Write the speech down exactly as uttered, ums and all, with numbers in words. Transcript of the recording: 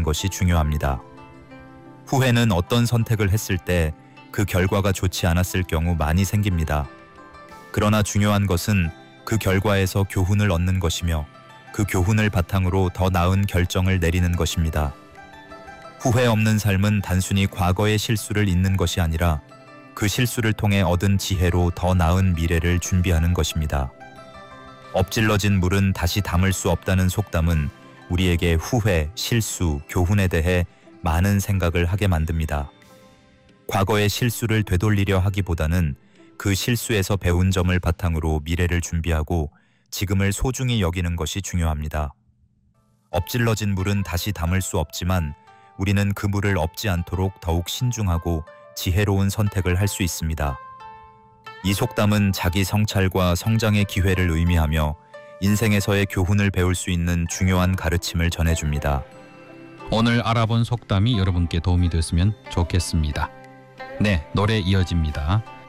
것이 중요합니다. 후회는 어떤 선택을 했을 때 그 결과가 좋지 않았을 경우 많이 생깁니다. 그러나 중요한 것은 그 결과에서 교훈을 얻는 것이며 그 교훈을 바탕으로 더 나은 결정을 내리는 것입니다. 후회 없는 삶은 단순히 과거의 실수를 잊는 것이 아니라 그 실수를 통해 얻은 지혜로 더 나은 미래를 준비하는 것입니다. 엎질러진 물은 다시 담을 수 없다는 속담은 우리에게 후회, 실수, 교훈에 대해 많은 생각을 하게 만듭니다. 과거의 실수를 되돌리려 하기보다는 그 실수에서 배운 점을 바탕으로 미래를 준비하고 지금을 소중히 여기는 것이 중요합니다. 엎질러진 물은 다시 담을 수 없지만 우리는 그 물을 엎지 않도록 더욱 신중하고 지혜로운 선택을 할 수 있습니다. 이 속담은 자기 성찰과 성장의 기회를 의미하며 인생에서의 교훈을 배울 수 있는 중요한 가르침을 전해줍니다. 오늘 알아본 속담이 여러분께 도움이 됐으면 좋겠습니다. 네, 노래 이어집니다.